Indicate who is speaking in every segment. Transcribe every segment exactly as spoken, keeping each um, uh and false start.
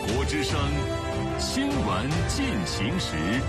Speaker 1: 国之声新闻进行时。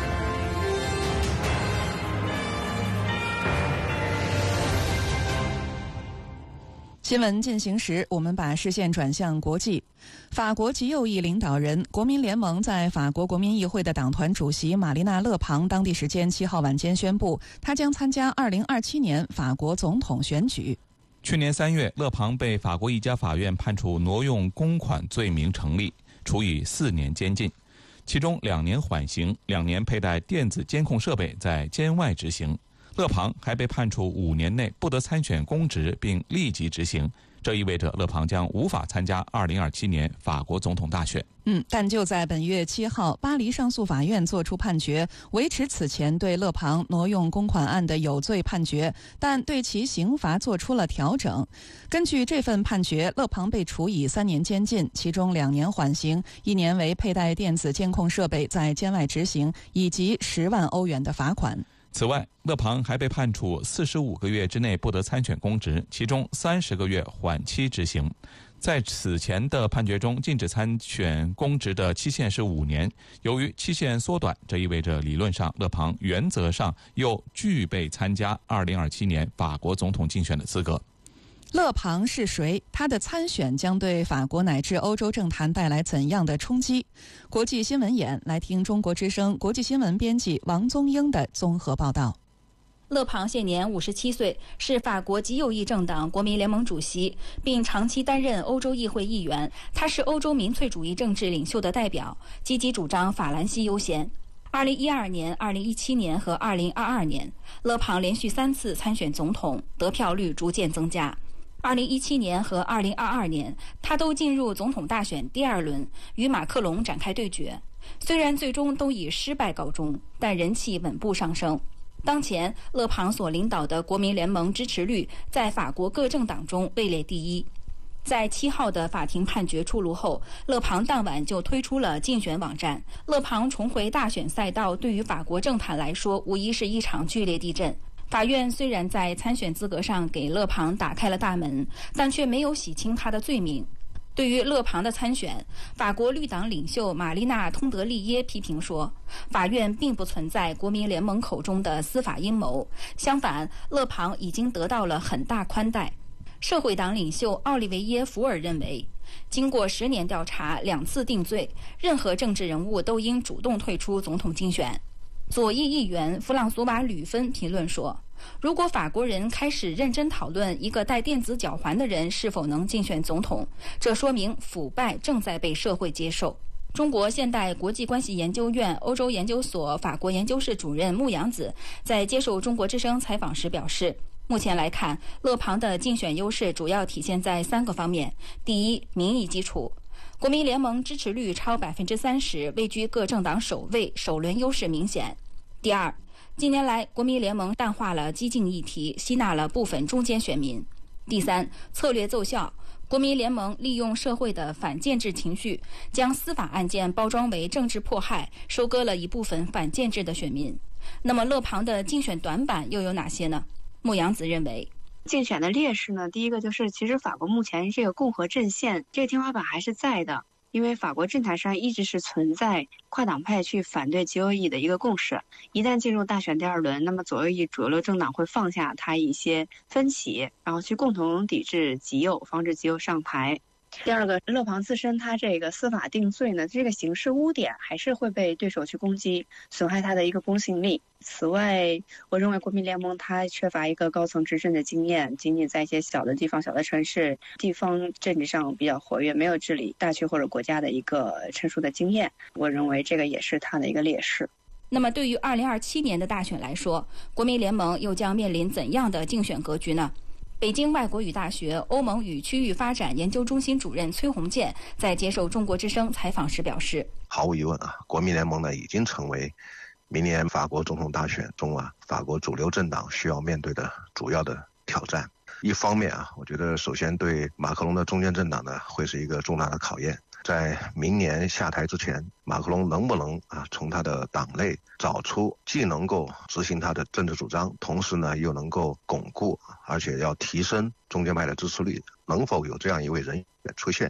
Speaker 2: 新闻进行时，我们把视线转向国际。法国极右翼领导人、国民联盟在法国国民议会的党团主席玛丽娜·勒庞当地时间七号晚间宣布，他将参加二零二七年法国总统选举。
Speaker 3: 去年三月，勒庞被法国一家法院判处挪用公款罪名成立，处以四年监禁，其中两年缓刑，两年佩戴电子监控设备在监外执行。勒庞还被判处五年内不得参选公职并立即执行，这意味着勒庞将无法参加二零二七年法国总统大选。
Speaker 2: 嗯，但就在本月七号，巴黎上诉法院作出判决，维持此前对勒庞挪用公款案的有罪判决，但对其刑罚做出了调整。根据这份判决，勒庞被处以三年监禁，其中两年缓刑，一年为佩戴电子监控设备在监外执行，以及十万欧元的罚款。
Speaker 3: 此外，勒庞还被判处四十五个月之内不得参选公职，其中三十个月缓期执行。在此前的判决中，禁止参选公职的期限是五年。由于期限缩短，这意味着理论上勒庞原则上又具备参加二零二七年法国总统竞选的资格。
Speaker 2: 勒庞是谁？他的参选将对法国乃至欧洲政坛带来怎样的冲击？国际新闻眼，来听中国之声国际新闻编辑王宗英的综合报道。
Speaker 4: 勒庞现年五十七岁，是法国极右翼政党国民联盟主席，并长期担任欧洲议会议员。他是欧洲民粹主义政治领袖的代表，积极主张法兰西优先。二零一二年、二零一七年和二零二二年，勒庞连续三次参选总统，得票率逐渐增加。二零一七年和二零二二年，他都进入总统大选第二轮，与马克龙展开对决。虽然最终都以失败告终，但人气稳步上升。当前，勒庞所领导的国民联盟支持率在法国各政党中位列第一。在七号的法庭判决出炉后，勒庞当晚就推出了竞选网站。勒庞重回大选赛道，对于法国政坛来说，无疑是一场剧烈地震。法院虽然在参选资格上给勒庞打开了大门，但却没有洗清他的罪名。对于勒庞的参选，法国绿党领袖玛丽娜·通德利耶批评说，法院并不存在国民联盟口中的司法阴谋，相反，勒庞已经得到了很大宽待。社会党领袖奥利维耶·福尔认为，经过十年调查、两次定罪，任何政治人物都应主动退出总统竞选。左翼议员弗朗索瓦·吕芬评论说，如果法国人开始认真讨论一个戴电子脚环的人是否能竞选总统，这说明腐败正在被社会接受。中国现代国际关系研究院欧洲研究所法国研究室主任穆阳子在接受中国之声采访时表示，目前来看，勒庞的竞选优势主要体现在三个方面。第一，民意基础。国民联盟支持率超百分之三十，位居各政党首位，首轮优势明显。第二，近年来国民联盟淡化了激进议题，吸纳了部分中间选民。第三，策略奏效。国民联盟利用社会的反建制情绪，将司法案件包装为政治迫害，收割了一部分反建制的选民。那么勒庞的竞选短板又有哪些呢？穆阳子认为，
Speaker 5: 竞选的劣势呢，第一个就是其实法国目前这个共和阵线这个天花板还是在的，因为法国政坛上一直是存在跨党派去反对极右翼的一个共识。一旦进入大选第二轮，那么左右翼主流政党会放下它一些分歧，然后去共同抵制极右，防止极右上台。第二个，勒庞自身他这个司法定罪呢，这个刑事污点还是会被对手去攻击，损害他的一个公信力。此外，我认为国民联盟它缺乏一个高层执政的经验，仅仅在一些小的地方、小的城市，地方政治上比较活跃，没有治理大区或者国家的一个成熟的经验。我认为这个也是它的一个劣势。
Speaker 4: 那么对于二零二七年的大选来说，国民联盟又将面临怎样的竞选格局呢？北京外国语大学欧盟与区域发展研究中心主任崔洪建在接受中国之声采访时表示，
Speaker 6: 毫无疑问啊，国民联盟呢已经成为明年法国总统大选中啊，法国主流政党需要面对的主要的挑战。一方面啊，我觉得首先对马克龙的中间政党呢会是一个重大的考验。在明年下台之前，马克龙能不能啊从他的党内找出既能够执行他的政治主张，同时呢又能够巩固而且要提升中间派的支持率，能否有这样一位人选出现？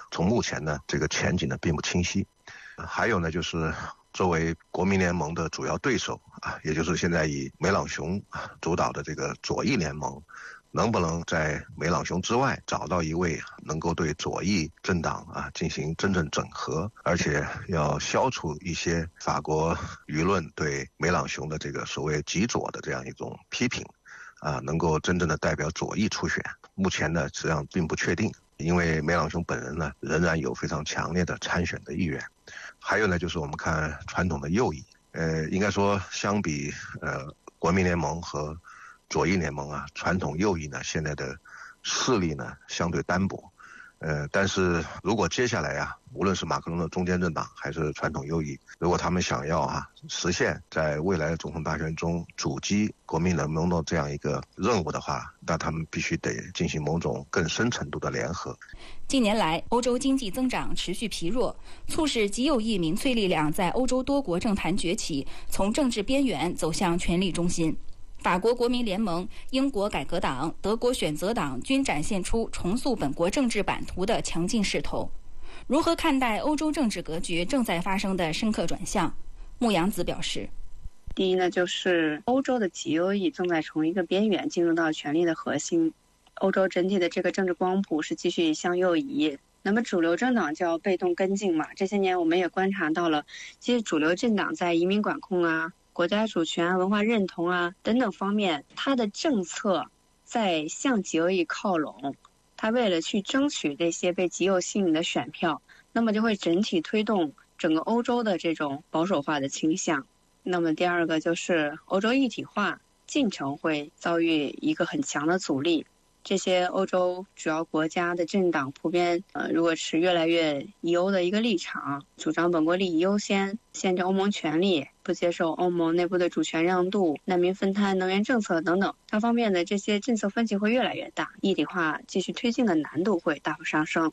Speaker 6: 从目前呢这个前景呢并不清晰。还有呢就是作为国民联盟的主要对手啊，也就是现在以梅朗雄主导的这个左翼联盟，能不能在梅朗雄之外找到一位能够对左翼政党啊进行真正整合，而且要消除一些法国舆论对梅朗雄的这个所谓极左的这样一种批评啊，能够真正的代表左翼出选，目前呢实际上并不确定，因为梅朗雄本人呢仍然有非常强烈的参选的意愿。还有呢就是我们看传统的右翼，呃，应该说相比呃国民联盟和左翼联盟啊，传统右翼呢现在的势力呢相对单薄，呃，但是如果接下来啊，无论是马克龙的中间政党还是传统右翼，如果他们想要啊实现在未来的总统大选中阻击国民联盟的这样一个任务的话，那他们必须得进行某种更深程度的联合。
Speaker 4: 近年来，欧洲经济增长持续疲弱，促使极右翼民粹力量在欧洲多国政坛崛起，从政治边缘走向权力中心。法国国民联盟、英国改革党、德国选择党均展现出重塑本国政治版图的强劲势头。如何看待欧洲政治格局正在发生的深刻转向？牧阳子表示，
Speaker 5: 第一呢，就是欧洲的极右翼正在从一个边缘进入到权力的核心，欧洲整体的这个政治光谱是继续向右移。那么主流政党就要被动跟进嘛。这些年我们也观察到了，其实主流政党在移民管控啊、国家主权、文化认同啊等等方面，它的政策在向极右翼靠拢。它为了去争取这些被极右吸引的选票，那么就会整体推动整个欧洲的这种保守化的倾向。那么第二个就是欧洲一体化进程会遭遇一个很强的阻力。这些欧洲主要国家的政党普遍呃，如果持越来越以欧的一个立场，主张本国利益优先，限制欧盟权利，不接受欧盟内部的主权让渡、难民分摊、能源政策等等，它方面的这些政策分歧会越来越大，一体化继续推进的难度会大幅上升。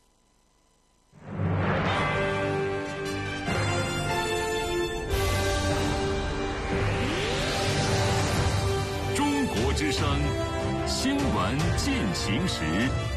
Speaker 1: 中国之声新闻进行时，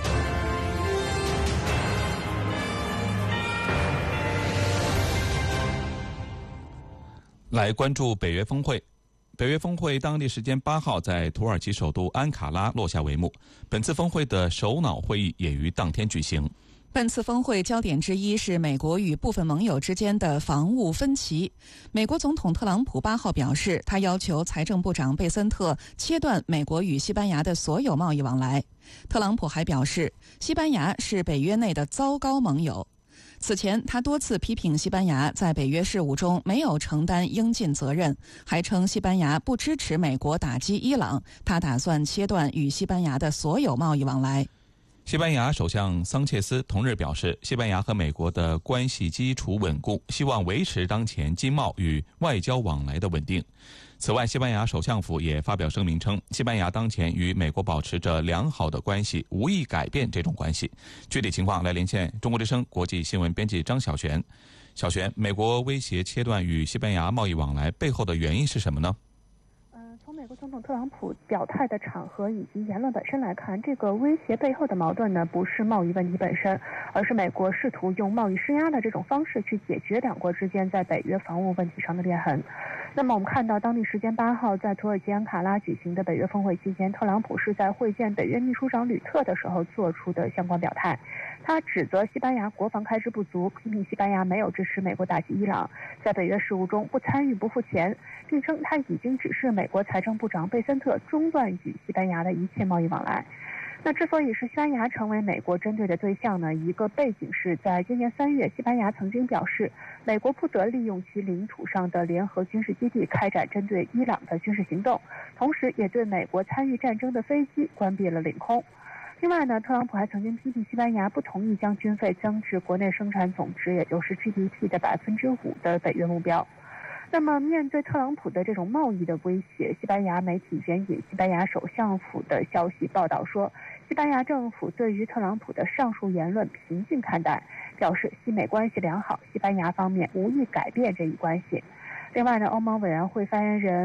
Speaker 3: 来关注北约峰会。北约峰会当地时间八号在土耳其首都安卡拉落下帷幕。本次峰会的首脑会议也于当天举行。
Speaker 2: 本次峰会焦点之一是美国与部分盟友之间的防务分歧。美国总统特朗普八号表示，他要求财政部长贝森特切断美国与西班牙的所有贸易往来。特朗普还表示，西班牙是北约内的糟糕盟友。此前，他多次批评西班牙在北约事务中没有承担应尽责任，还称西班牙不支持美国打击伊朗，他打算切断与西班牙的所有贸易往来。
Speaker 3: 西班牙首相桑切斯同日表示，西班牙和美国的关系基础稳固，希望维持当前经贸与外交往来的稳定。此外，西班牙首相府也发表声明称，西班牙当前与美国保持着良好的关系，无意改变这种关系。具体情况来连线中国之声国际新闻编辑张小璇。小璇，美国威胁切断与西班牙贸易往来背后的原因是什么呢？
Speaker 7: 从美国总统特朗普表态的场合以及言论本身来看，这个威胁背后的矛盾呢，不是贸易问题本身，而是美国试图用贸易施压的这种方式去解决两国之间在北约防务问题上的裂痕。那么我们看到，当地时间八号在土耳其安卡拉举行的北约峰会期间，特朗普是在会见北约秘书长吕特的时候做出的相关表态。他指责西班牙国防开支不足，批评西班牙没有支持美国打击伊朗，在北约事务中不参与不付钱，并称他已经指示美国财政部长贝森特中断与西班牙的一切贸易往来。那之所以是西班牙成为美国针对的对象呢，一个背景是在今年三月，西班牙曾经表示，美国不得利用其领土上的联合军事基地开展针对伊朗的军事行动，同时也对美国参与战争的飞机关闭了领空。另外呢，特朗普还曾经批评西班牙不同意将军费增至国内生产总值，也就是 G D P 的百分之五的北约目标。那么面对特朗普的这种贸易的威胁，西班牙媒体援引西班牙首相府的消息报道说，西班牙政府对于特朗普的上述言论平静看待，表示西美关系良好，西班牙方面无意改变这一关系。另外呢，欧盟委员会发言人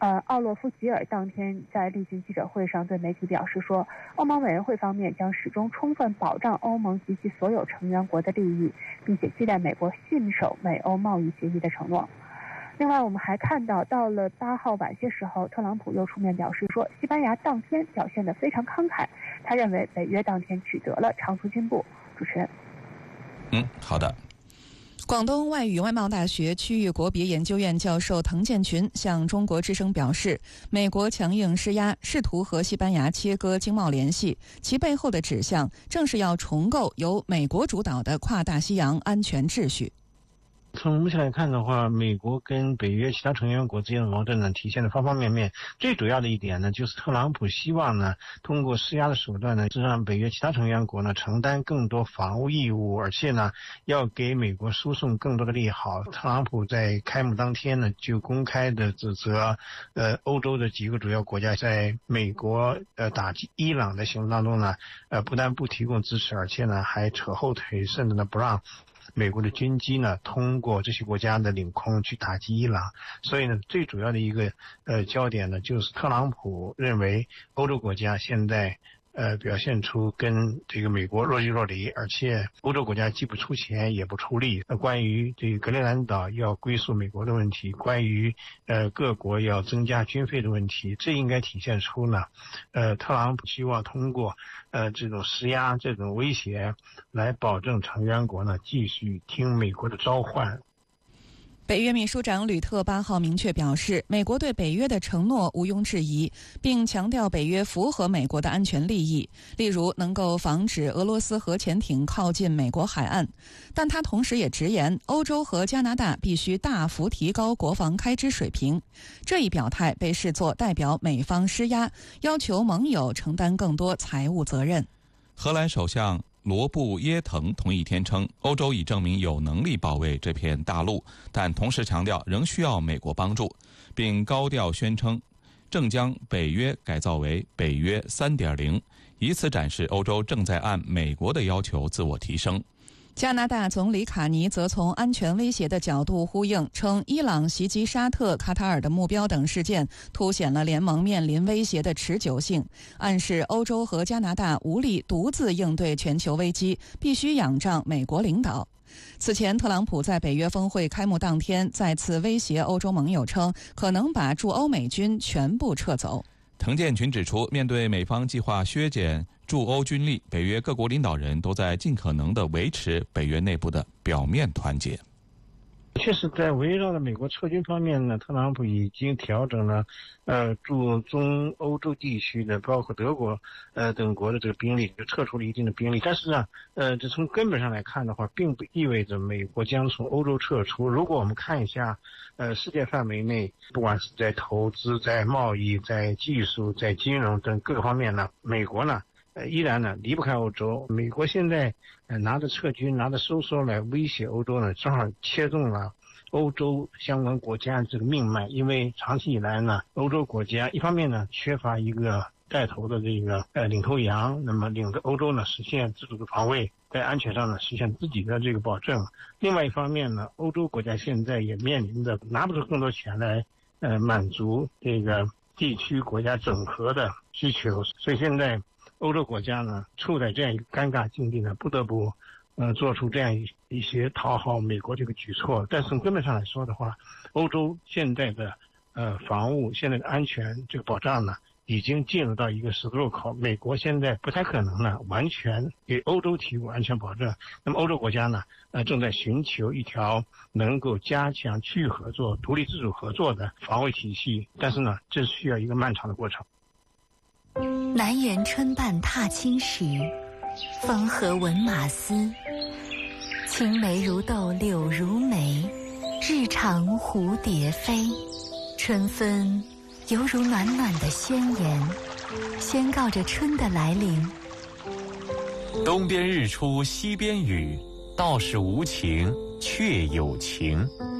Speaker 7: 呃，奥洛夫吉尔当天在例行记者会上对媒体表示说，欧盟委员会方面将始终充分保障欧盟及其所有成员国的利益，并且期待美国信守美欧贸易协议的承诺。另外，我们还看到，到了八号晚些时候，特朗普又出面表示说，西班牙当天表现得非常慷慨，他认为北约当天取得了长足进步。主持人，
Speaker 3: 嗯，好的。
Speaker 2: 广东外语外贸大学区域国别研究院教授滕建群向中国之声表示，美国强硬施压，试图和西班牙切割经贸联系，其背后的指向正是要重构由美国主导的跨大西洋安全秩序。
Speaker 8: 从目前来看的话，美国跟北约其他成员国之间的矛盾呢，体现的方方面面。最主要的一点呢，就是特朗普希望呢，通过施压的手段呢，让北约其他成员国呢承担更多防务义务，而且呢，要给美国输送更多的利好。特朗普在开幕当天呢，就公开的指责，呃，欧洲的几个主要国家在美国呃打击伊朗的行动当中呢，呃，不但不提供支持，而且呢，还扯后腿，甚至呢不让美国的军机呢通过这些国家的领空去打击伊朗。所以呢，最主要的一个呃焦点呢，就是特朗普认为欧洲国家现在呃表现出跟这个美国若即若离，而且欧洲国家既不出钱也不出力。呃，关于这个格陵兰岛要归属美国的问题，关于呃各国要增加军费的问题，这应该体现出呢，呃特朗普希望通过呃这种施压、这种威胁，来保证成员国呢继续听美国的召唤。
Speaker 2: 北约秘书长吕特八号明确表示，美国对北约的承诺毋庸置疑，并强调北约符合美国的安全利益，例如能够防止俄罗斯核潜艇靠近美国海岸。但他同时也直言，欧洲和加拿大必须大幅提高国防开支水平。这一表态被视作代表美方施压，要求盟友承担更多财务责任。
Speaker 3: 荷兰首相罗布耶滕同一天称，欧洲已证明有能力保卫这片大陆，但同时强调仍需要美国帮助，并高调宣称正将北约改造为北约 三点零， 以此展示欧洲正在按美国的要求自我提升。
Speaker 2: 加拿大总理卡尼则从安全威胁的角度呼应，称伊朗袭击沙特、卡塔尔的目标等事件凸显了联盟面临威胁的持久性，暗示欧洲和加拿大无力独自应对全球危机，必须仰仗美国领导。此前，特朗普在北约峰会开幕当天再次威胁欧洲盟友，称可能把驻欧美军全部撤走。
Speaker 3: 滕建群指出，面对美方计划削减驻欧军力，北约各国领导人都在尽可能地维持北约内部的表面团结。
Speaker 8: 确实，在围绕着美国撤军方面呢，特朗普已经调整了，呃，驻中欧洲地区的，包括德国，呃等国的这个兵力，就撤出了一定的兵力。但是呢，呃，这从根本上来看的话，并不意味着美国将从欧洲撤出。如果我们看一下，呃，世界范围内，不管是在投资、在贸易、在技术、在金融等各个方面呢，美国呢，呃，依然呢离不开欧洲。美国现在呃拿着撤军、拿着收缩来威胁欧洲呢，正好切中了欧洲相关国家这个命脉。因为长期以来呢，欧洲国家一方面呢缺乏一个带头的这个呃领头羊，那么领着欧洲呢实现自主的防卫，在安全上呢实现自己的这个保证。另外一方面呢，欧洲国家现在也面临着拿不出更多钱来呃满足这个地区国家整合的需求，所以现在欧洲国家呢处在这样一个尴尬境地呢，不得不呃做出这样一些讨好美国这个举措。但是从根本上来说的话，欧洲现在的呃防务、现在的安全这个保障呢，已经进入到一个十字路口。美国现在不太可能呢完全给欧洲提供安全保证。那么欧洲国家呢，呃正在寻求一条能够加强区域合作、独立自主合作的防卫体系，但是呢，这需要一个漫长的过程。
Speaker 9: 南园春半踏青时，风和闻马嘶。青梅如豆，柳如眉，日长蝴蝶飞。春分犹如暖暖的宣言，宣告着春的来临。
Speaker 1: 东边日出西边雨，道是无晴却有晴。